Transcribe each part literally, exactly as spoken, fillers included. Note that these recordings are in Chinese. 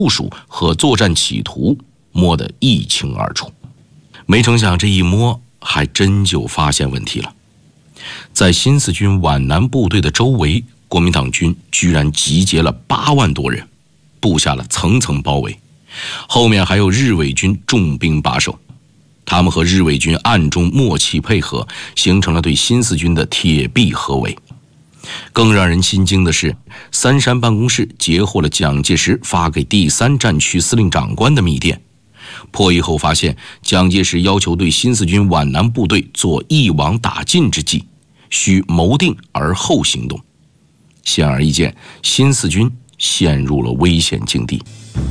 部署和作战企图摸得一清二楚。没成想这一摸还真就发现问题了。在新四军皖南部队的周围，国民党军居然集结了八万多人，布下了层层包围，后面还有日伪军重兵把守。他们和日伪军暗中默契配合，形成了对新四军的铁壁合围。更让人心惊的是，三山办公室截获了蒋介石发给第三战区司令长官的密电。破译后发现，蒋介石要求对新四军皖南部队做一网打尽之计，需谋定而后行动。显而易见，新四军陷入了危险境地。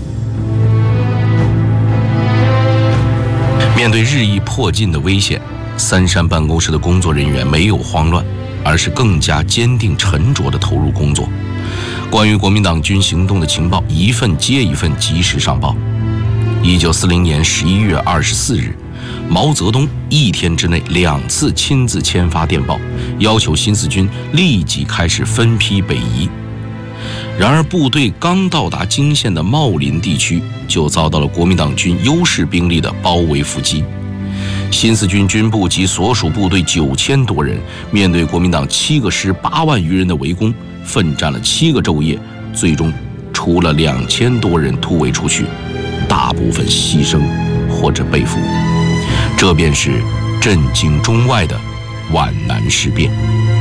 面对日益迫近的危险，三山办公室的工作人员没有慌乱，而是更加坚定沉着地投入工作。关于国民党军行动的情报一份接一份及时上报。一九四零年十一月二十四日，毛泽东一天之内两次亲自签发电报，要求新四军立即开始分批北移。然而部队刚到达泾县的茂林地区，就遭到了国民党军优势兵力的包围伏击。新四军军部及所属部队九千多人，面对国民党七个师八万余人的围攻，奋战了七个昼夜，最终除了两千多人突围出去，大部分牺牲或者被俘。这便是震惊中外的皖南事变。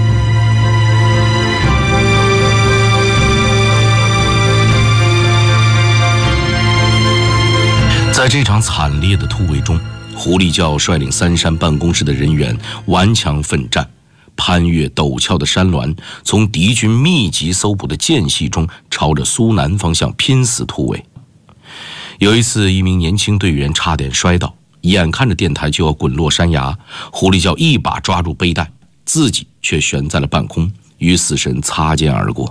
在这场惨烈的突围中，胡立教率领三山办公室的人员顽强奋战，攀越陡峭的山峦，从敌军密集搜捕的间隙中朝着苏南方向拼死突围。有一次，一名年轻队员差点摔倒，眼看着电台就要滚落山崖，胡立教一把抓住背带，自己却悬在了半空，与死神擦肩而过。